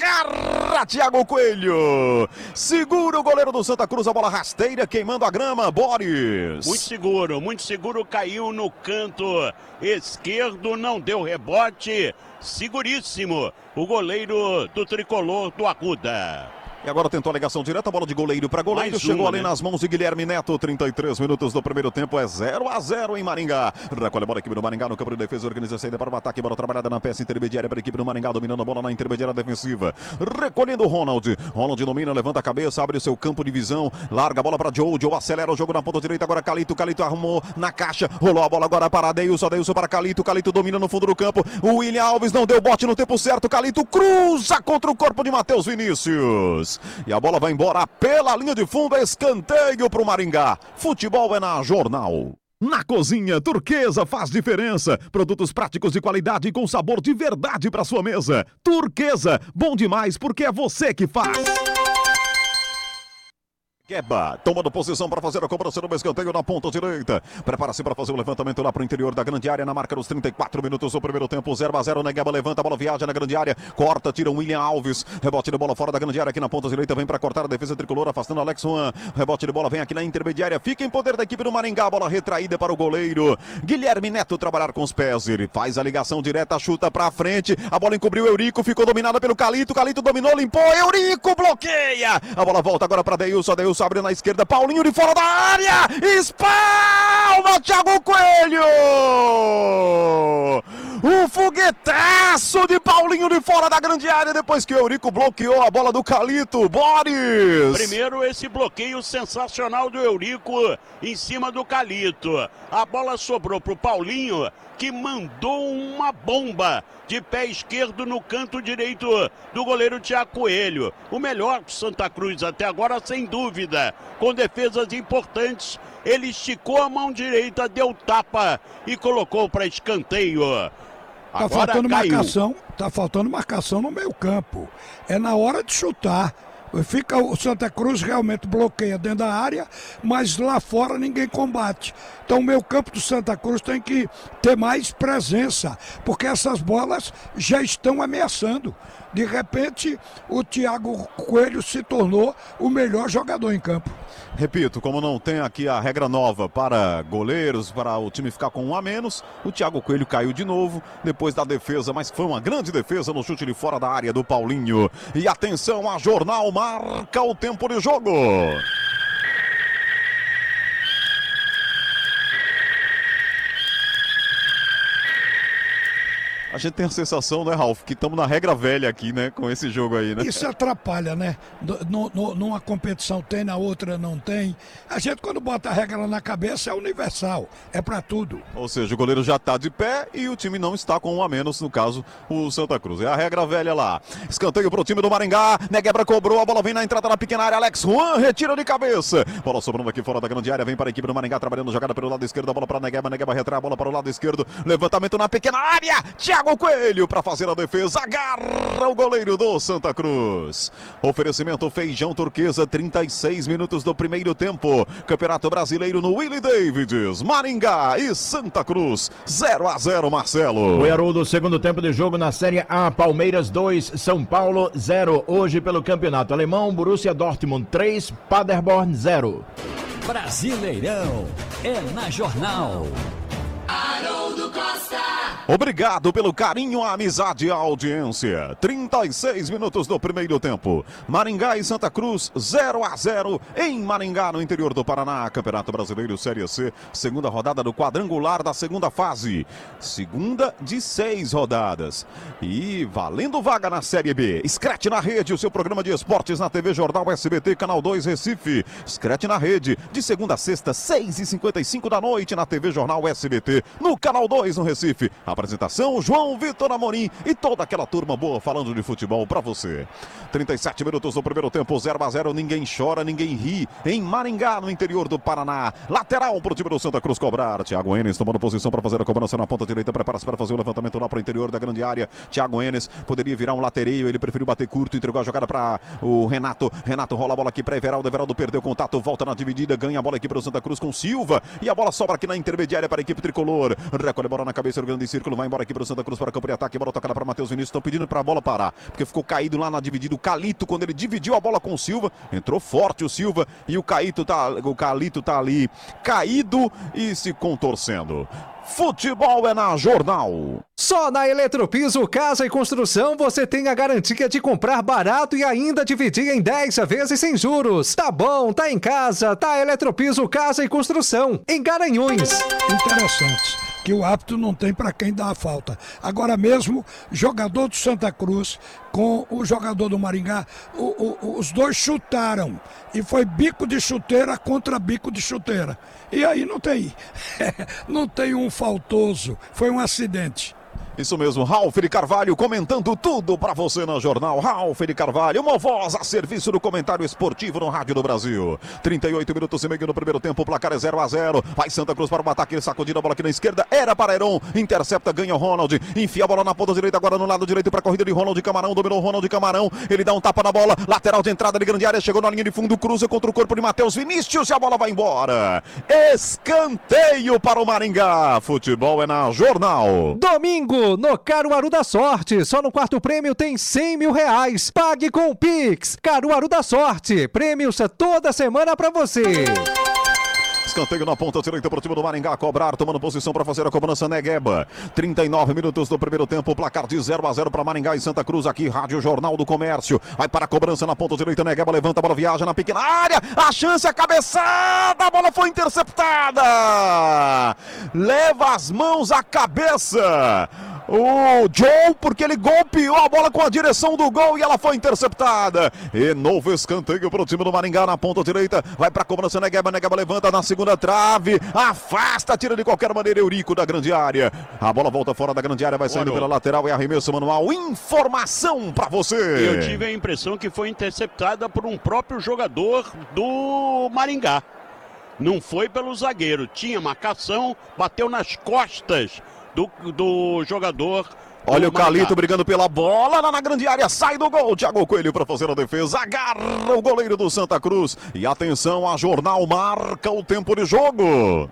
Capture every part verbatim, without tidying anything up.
agarra Thiago Coelho, segura o goleiro do Santa Cruz, a bola rasteira, queimando a grama, Boris. Muito seguro, muito seguro, caiu no canto esquerdo, não deu rebote, seguríssimo, o goleiro do tricolor do Arruda. E agora tentou a ligação direta, bola de goleiro para goleiro, Mais chegou uma, ali né? nas mãos de Guilherme Neto, trinta e três minutos do primeiro tempo, é zero a zero em Maringá. Recolhe a bola, equipe do Maringá no campo de defesa, organiza a saída para o ataque, bola trabalhada na peça intermediária para a equipe do Maringá, dominando a bola na intermediária defensiva. Recolhendo o Ronald, Ronald domina, levanta a cabeça, abre o seu campo de visão, larga a bola para Joe, Joe acelera o jogo na ponta direita, agora Calito, Calito arrumou na caixa, rolou a bola agora para Adeilson, Adeilson para Calito, Calito domina no fundo do campo, o William Alves não deu bote no tempo certo, Calito cruza contra o corpo de Matheus Vinícius. E a bola vai embora pela linha de fundo, escanteio para o Maringá. Futebol é na Jornal. Na cozinha, Turquesa faz diferença. Produtos práticos de qualidade e com sabor de verdade para sua mesa. Turquesa, bom demais porque é você que faz. Queba, tomando posição para fazer a cobrança no escanteio na ponta direita. Prepara-se para fazer o levantamento lá para o interior da grande área, na marca dos trinta e quatro minutos do primeiro tempo. zero a zero, Negueba levanta, a bola viaja na grande área, corta, tira o William Alves. Rebote de bola fora da grande área aqui na ponta direita, vem para cortar a defesa tricolor, afastando Alex Juan. Rebote de bola vem aqui na intermediária, fica em poder da equipe do Maringá, bola retraída para o goleiro Guilherme Neto trabalhar com os pés. Ele faz a ligação direta, chuta para frente, a bola encobriu Eurico, ficou dominada pelo Calito, Calito dominou, limpou, Eurico bloqueia. A bola volta agora para Deilson, Deilson abre na esquerda, Paulinho de fora da área, espalma Thiago Coelho, um foguetaço de Paulinho de fora da grande área, depois que o Eurico bloqueou a bola do Calito. Boris! Primeiro esse bloqueio sensacional do Eurico em cima do Calito, a bola sobrou pro Paulinho, que mandou uma bomba de pé esquerdo no canto direito do goleiro Thiago Coelho. O melhor do Santa Cruz até agora, sem dúvida, com defesas importantes. Ele esticou a mão direita, deu tapa e colocou para escanteio. Tá faltando marcação, tá faltando marcação no meio campo. É na hora de chutar. Fica, o Santa Cruz realmente bloqueia dentro da área, mas lá fora ninguém combate. Então o meio campo do Santa Cruz tem que ter mais presença, porque essas bolas já estão ameaçando. De repente, o Thiago Coelho se tornou o melhor jogador em campo. Repito, como não tem aqui a regra nova para goleiros, para o time ficar com um a menos, o Thiago Coelho caiu de novo, depois da defesa, mas foi uma grande defesa no chute de fora da área do Paulinho. E atenção, a Jornal marca o tempo de jogo. A gente tem a sensação, né, Ralf, que estamos na regra velha aqui, né, com esse jogo aí, né? Isso atrapalha, né? No, no, numa competição tem, na outra não tem. A gente, quando bota a regra na cabeça, é universal, é pra tudo. Ou seja, o goleiro já tá de pé e o time não está com um a menos, no caso, o Santa Cruz. É a regra velha lá. Escanteio pro time do Maringá, Neguebra cobrou, a bola vem na entrada na pequena área, Alex Juan retira de cabeça. Bola sobrando aqui fora da grande área, vem para a equipe do Maringá, trabalhando jogada pelo lado esquerdo, a bola para Negueba, Negueba retrai a bola para o lado esquerdo, levantamento na pequena área, Thiago Coelho para fazer a defesa, agarra o goleiro do Santa Cruz. Oferecimento Feijão Turquesa, trinta e seis minutos do primeiro tempo. Campeonato Brasileiro no Willie Davids, Maringá e Santa Cruz, zero a zero, Marcelo. O Haroldo, segundo tempo de jogo na Série A, Palmeiras dois, São Paulo zero. Hoje pelo Campeonato Alemão, Borussia Dortmund três, Paderborn zero. Brasileirão é na Jornal. Haroldo Costa. Obrigado pelo carinho, a amizade e a audiência. trinta e seis minutos do primeiro tempo. Maringá e Santa Cruz, zero a zero em Maringá, no interior do Paraná. Campeonato Brasileiro Série C, segunda rodada do quadrangular da segunda fase. Segunda de seis rodadas. E valendo vaga na Série B. Scratch na rede, o seu programa de esportes na T V Jornal S B T, Canal dois Recife. Scratch na rede, de segunda a sexta, seis e cinquenta e cinco da noite na T V Jornal S B T, no Canal dois no Recife. Apresentação, João Vitor Amorim e toda aquela turma boa falando de futebol pra você. trinta e sete minutos do primeiro tempo, zero a zero, ninguém chora, ninguém ri. Em Maringá, no interior do Paraná. Lateral pro time do Santa Cruz cobrar. Thiago Enes tomando posição para fazer a cobrança na ponta direita, prepara-se para fazer o levantamento lá pro interior da grande área. Thiago Enes poderia virar um latereio, ele preferiu bater curto, entregou a jogada para o Renato. Renato rola a bola aqui para Everaldo, Everaldo perdeu contato, volta na dividida, ganha a bola aqui para o Santa Cruz com Silva. E a bola sobra aqui na intermediária para a equipe tricolor. Recolhe a bola na cabeça do grande círculo. círculo, vai embora aqui para o Santa Cruz para campo de ataque, bola tocada para Matheus Vinícius, estão pedindo para a bola parar, porque ficou caído lá na dividida, o Calito, quando ele dividiu a bola com o Silva, entrou forte o Silva e o Caíto tá, o Calito tá ali caído e se contorcendo. Futebol é na Jornal. Só na Eletropiso Casa e Construção você tem a garantia de comprar barato e ainda dividir em dez vezes sem juros. Tá bom, tá em casa, tá Eletropiso Casa e Construção, em Garanhuns. Interessante, que o árbitro não tem para quem dá a falta. Agora mesmo, jogador do Santa Cruz com o jogador do Maringá, o, o, os dois chutaram. E foi bico de chuteira contra bico de chuteira. E aí não tem, não tem um faltoso, foi um acidente. Isso mesmo, Ralf de Carvalho comentando tudo pra você na Jornal. Ralf de Carvalho, uma voz a serviço do comentário esportivo no Rádio do Brasil. trinta e oito minutos e meio no primeiro tempo, o placar é zero a zero. Vai Santa Cruz para o ataque, ele sacudindo a bola aqui na esquerda, era para Heron, intercepta, ganha o Ronald, enfia a bola na ponta direita, agora no lado direito para a corrida de Ronald Camarão, dominou o Ronald Camarão, ele dá um tapa na bola, lateral de entrada de grande área, chegou na linha de fundo, cruza contra o corpo de Matheus Vinícius e a bola vai embora. Escanteio para o Maringá, futebol é na Jornal. Domingo no Caruaru da Sorte, só no quarto prêmio tem cem mil reais. Pague com o Pix. Caruaru da Sorte, prêmios toda semana pra você. Escanteio na ponta direita para o time do Maringá, cobrar, tomando posição para fazer a cobrança, Negueba. trinta e nove minutos do primeiro tempo, placar de zero a zero para Maringá e Santa Cruz, aqui, Rádio Jornal do Comércio. Vai para a cobrança na ponta direita, Negueba levanta a bola, viaja na pequena área, a chance, a cabeçada, a bola foi interceptada. Leva as mãos à cabeça o Joe, porque ele golpeou a bola com a direção do gol e ela foi interceptada. E novo escanteio para o time do Maringá na ponta direita. Vai para a cobrança, Negueba, Negueba levanta na segunda trave, afasta, tira de qualquer maneira Eurico da grande área. A bola volta fora da grande área, vai saindo Olha. pela lateral e arremesso manual. Informação para você. Eu tive a impressão que foi interceptada por um próprio jogador do Maringá. Não foi pelo zagueiro, tinha marcação, bateu nas costas Do, do jogador. Olha o Calito brigando pela bola lá na grande área, sai do gol, Thiago Coelho para fazer a defesa, agarra o goleiro do Santa Cruz e atenção, a Jornal marca o tempo de jogo.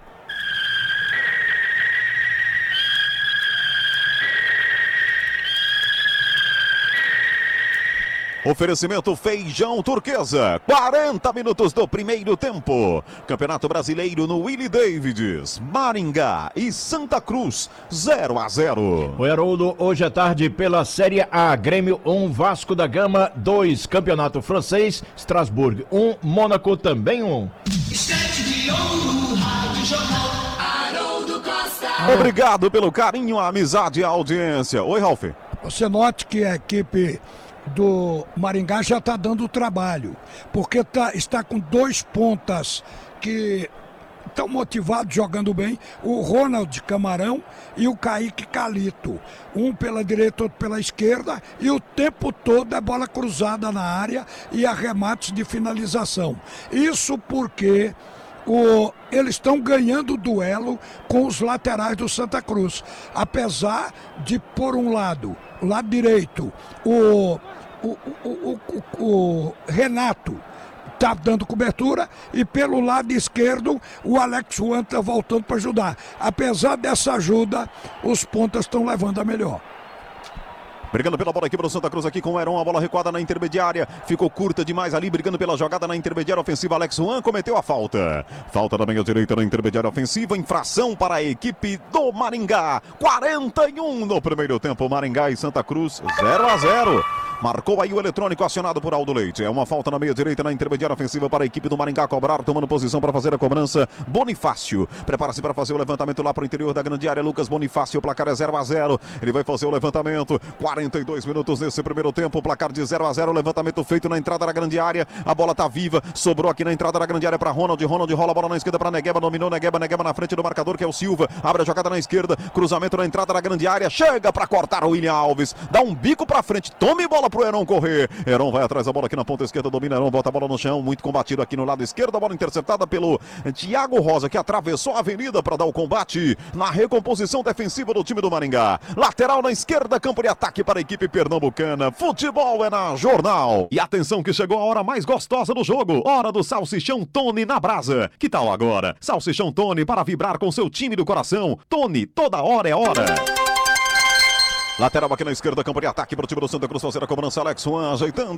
Oferecimento Feijão Turquesa, quarenta minutos do primeiro tempo. Campeonato Brasileiro no Willie Davids, Maringá e Santa Cruz, zero a zero. O Haroldo, hoje à tarde pela Série A, Grêmio um, Vasco da Gama dois, Campeonato Francês, Strasbourg um, Mônaco também um. Obrigado pelo carinho, a amizade e a audiência. Oi, Ralf. Você note que a equipe do Maringá já está dando trabalho, porque tá, está com dois pontas que estão motivados, jogando bem, o Ronald Camarão e o Kaique Calito, um pela direita, outro pela esquerda, e o tempo todo é bola cruzada na área e arremates de finalização. Isso porque O, eles estão ganhando o duelo com os laterais do Santa Cruz, apesar de, por um lado, o lado direito, o, o, o, o, o Renato está dando cobertura e pelo lado esquerdo o Alex Juan está voltando para ajudar. Apesar dessa ajuda, os pontas estão levando a melhor. Brigando pela bola aqui para o Santa Cruz, aqui com o Heron, a bola recuada na intermediária, ficou curta demais ali, brigando pela jogada na intermediária ofensiva, Alex Juan cometeu a falta. Falta da meia direita na intermediária ofensiva, infração para a equipe do Maringá. quarenta e um no primeiro tempo, Maringá e Santa Cruz, zero a zero. Marcou aí o eletrônico acionado por Aldo Leite. É uma falta na meia direita na intermediária ofensiva para a equipe do Maringá cobrar, tomando posição para fazer a cobrança. Bonifácio prepara-se para fazer o levantamento lá para o interior da grande área. Lucas Bonifácio, o placar é zero a zero. Ele vai fazer o levantamento. quarenta e dois minutos nesse primeiro tempo, placar de zero a zero. Levantamento feito na entrada da grande área. A bola tá viva, sobrou aqui na entrada da grande área para Ronald. Ronald rola a bola na esquerda para Negueba, dominou Negueba, Negueba na frente do marcador que é o Silva. Abre a jogada na esquerda, cruzamento na entrada da grande área. Chega para cortar o William Alves. Dá um bico para frente, tome bola pro Heron correr. Heron vai atrás da bola aqui na ponta esquerda, domina Heron, bota a bola no chão, muito combatido aqui no lado esquerdo, a bola interceptada pelo Thiago Rosa, que atravessou a avenida para dar o combate na recomposição defensiva do time do Maringá. Lateral na esquerda, campo de ataque para a equipe pernambucana. Futebol é na Jornal. E atenção que chegou a hora mais gostosa do jogo, hora do Salsichão Tony na brasa. Que tal agora? Salsichão Tony para vibrar com seu time do coração. Tony, toda hora é hora. Lateral aqui na esquerda, campo de ataque para o time do Santa Cruz fazer a cobrança. Alex Juan ajeitando.